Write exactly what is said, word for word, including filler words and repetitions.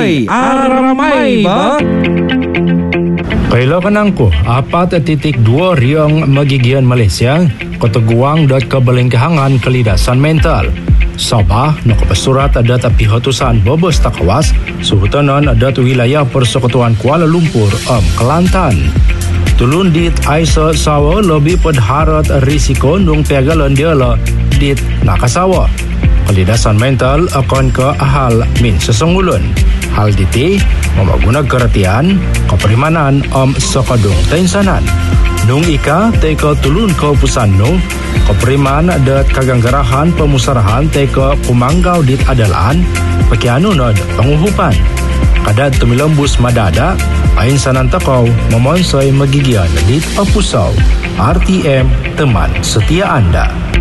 Aramai, aramai ba? Kailangan angko, apat titik dua riang magigian Malaysia, keteguang dan kebelengkahangan kelidasan mental. Sabah, nakapasurat ada tapi hatusan bobos takawas, suhutanan ada tu wilayah Persekutuan Kuala Lumpur, Am Kelantan. Tulun dit Aisa sawa lebih pedharat risiko nung pegalan dia lah dit nakasawa. Kelidasan mental akan ke ahal min sesungulun. Hal diti memaguna keratian keperimanan om sakadung tensanan. Nung ika teka tulun ke pusan nung keperiman dat kaganggarahan pemusarahan teka kumanggau dit adalaan pakianu nad penguhupan. Kadat tumilambus madada ain sanan takau memonsoi magigian dit apusau. R T M, teman setia anda.